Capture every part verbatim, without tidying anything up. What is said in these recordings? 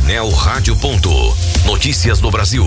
Painel Rádio. Notícias do Brasil.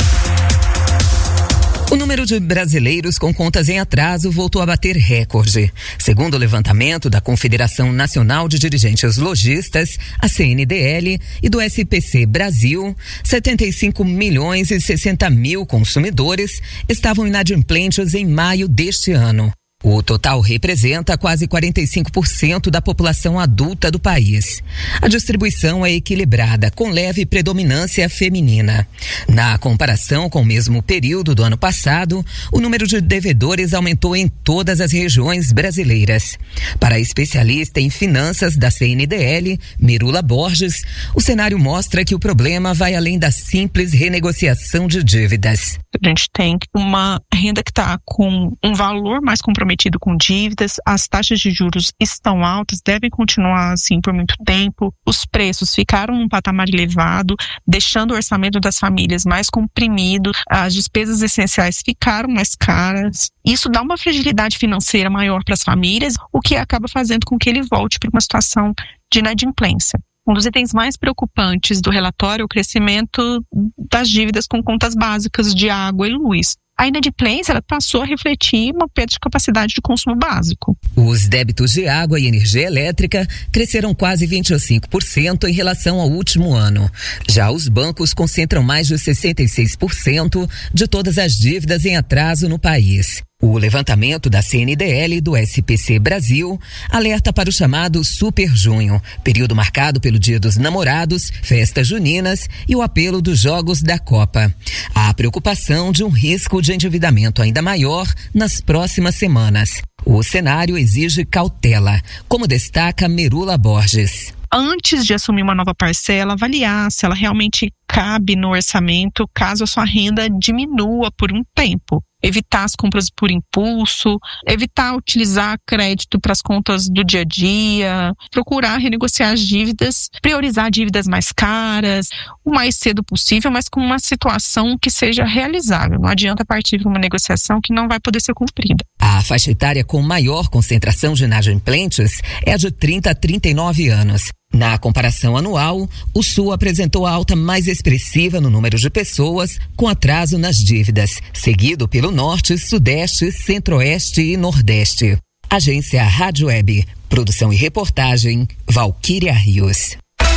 O número de brasileiros com contas em atraso voltou a bater recorde. Segundo o levantamento da Confederação Nacional de Dirigentes Lojistas, a C N D L, e do S P C Brasil, setenta e cinco milhões e sessenta mil consumidores estavam inadimplentes em maio deste ano. O total representa quase quarenta e cinco por cento da população adulta do país. A distribuição é equilibrada, com leve predominância feminina. Na comparação com o mesmo período do ano passado, o número de devedores aumentou em todas as regiões brasileiras. Para a especialista em finanças da C N D L, Mirula Borges, o cenário mostra que o problema vai além da simples renegociação de dívidas. A gente tem uma renda que está com um valor mais comprometido com dívidas, as taxas de juros estão altas, devem continuar assim por muito tempo, os preços ficaram num patamar elevado, deixando o orçamento das famílias mais comprimido, as despesas essenciais ficaram mais caras. Isso dá uma fragilidade financeira maior para as famílias, o que acaba fazendo com que ele volte para uma situação de inadimplência. Um dos itens mais preocupantes do relatório é o crescimento das dívidas com contas básicas de água e luz. A inadimplência ela passou a refletir uma perda de capacidade de consumo básico. Os débitos de água e energia elétrica cresceram quase vinte e cinco por cento em relação ao último ano. Já os bancos concentram mais de sessenta e seis por cento de todas as dívidas em atraso no país. O levantamento da C N D L e do S P C Brasil alerta para o chamado Super Junho, período marcado pelo Dia dos Namorados, festas juninas e o apelo dos Jogos da Copa. Há preocupação de um risco de endividamento ainda maior nas próximas semanas. O cenário exige cautela, como destaca Mirula Borges. Antes de assumir uma nova parcela, avaliar se ela realmente cabe no orçamento, caso a sua renda diminua por um tempo. Evitar as compras por impulso, evitar utilizar crédito para as contas do dia a dia, procurar renegociar as dívidas, priorizar dívidas mais caras, o mais cedo possível, mas com uma situação que seja realizável. Não adianta partir para uma negociação que não vai poder ser cumprida. A faixa etária com maior concentração de inadimplentes é a de trinta a trinta e nove anos. Na comparação anual, o Sul apresentou a alta mais expressiva no número de pessoas com atraso nas dívidas, seguido pelo Norte, Sudeste, Centro-Oeste e Nordeste. Agência Rádio Web. Produção e reportagem, Valquíria Rios.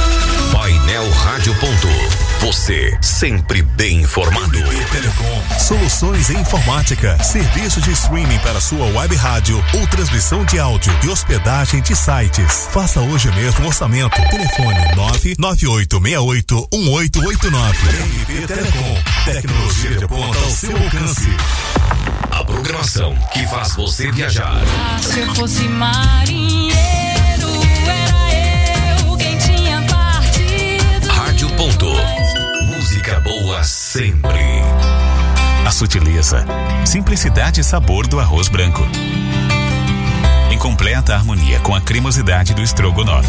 Painel Rádio. Você sempre bem informado. I B Telecom, soluções em informática, serviço de streaming para sua web rádio ou transmissão de áudio e hospedagem de sites. Faça hoje mesmo um orçamento. Telefone nove nove oito seis oito um oito oito nove. I B Telecom, tecnologia de ponta ao seu alcance. A programação que faz você viajar. Ah, se eu fosse marinheiro, era eu quem tinha partido. Rádio Ponto. Música boa sempre. A sutileza, simplicidade e sabor do arroz branco. Em completa harmonia com a cremosidade do estrogonofe.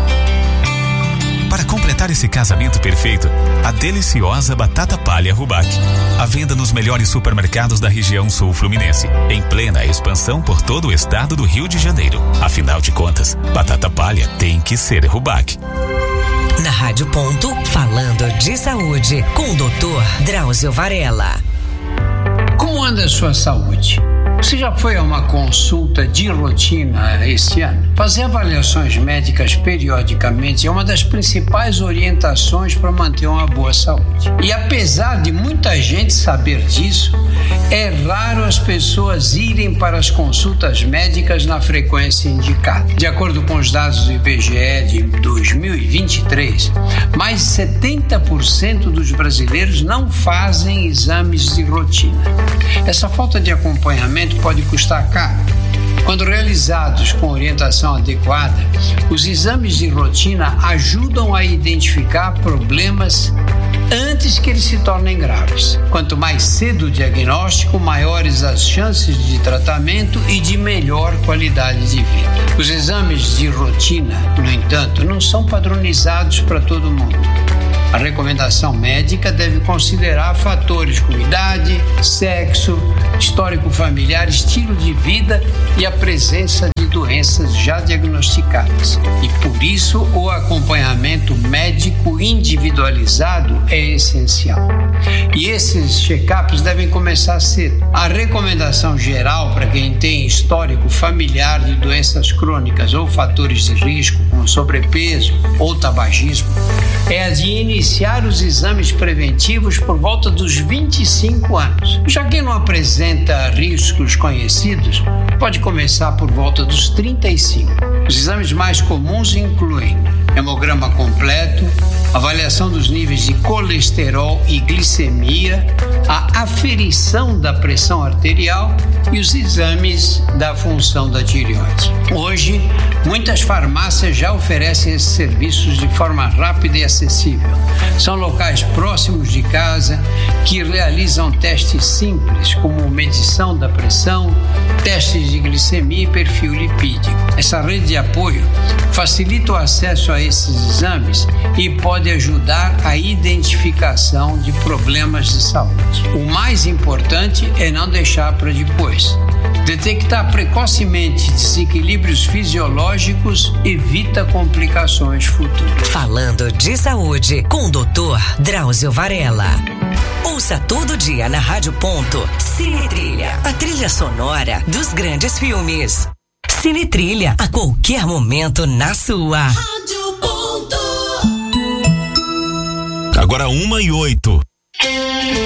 Para completar esse casamento perfeito, a deliciosa batata palha Rubac. À venda nos melhores supermercados da região sul fluminense, em plena expansão por todo o estado do Rio de Janeiro. Afinal de contas, batata palha tem que ser Rubac. Na Rádio Ponto, falando de saúde, com o doutor Drauzio Varela. Como anda a sua saúde? Você já foi a uma consulta de rotina esse ano? Fazer avaliações médicas periodicamente é uma das principais orientações para manter uma boa saúde. E apesar de muita gente saber disso, é raro as pessoas irem para as consultas médicas na frequência indicada. De acordo com os dados do I B G E de dois mil e vinte e três, mais de setenta por cento dos brasileiros não fazem exames de rotina. Essa falta de acompanhamento pode custar caro. Quando realizados com orientação adequada, os exames de rotina ajudam a identificar problemas antes que eles se tornem graves. Quanto mais cedo o diagnóstico, maiores as chances de tratamento e de melhor qualidade de vida. Os exames de rotina, no entanto, não são padronizados para todo mundo. A recomendação médica deve considerar fatores como idade, sexo, histórico familiar, estilo de vida e a presença de doenças doenças já diagnosticadas. E por isso o acompanhamento médico individualizado é essencial. E esses check-ups devem começar cedo. A recomendação geral para quem tem histórico familiar de doenças crônicas ou fatores de risco, como sobrepeso ou tabagismo, é a de iniciar os exames preventivos por volta dos vinte e cinco anos. Já quem não apresenta riscos conhecidos, pode começar por volta dos trinta e cinco. Os exames mais comuns incluem hemograma completo, avaliação dos níveis de colesterol e glicemia, a aferição da pressão arterial e os exames da função da tireoide. Hoje, muitas farmácias já oferecem esses serviços de forma rápida e acessível. São locais próximos de casa que realizam testes simples, como medição da pressão, testes de glicemia e perfil lipídico. Essa rede de apoio facilita o acesso a esses exames e pode ajudar a identificação de problemas de saúde. O mais importante é não deixar para depois. Detectar precocemente desequilíbrios fisiológicos evita complicações futuras. Falando de saúde com o doutor Drauzio Varela. Ouça todo dia na Rádio Ponto Cine Trilha, a trilha sonora dos grandes filmes. Cine Trilha, a qualquer momento na sua. Rádio Ponto. Agora uma e oito.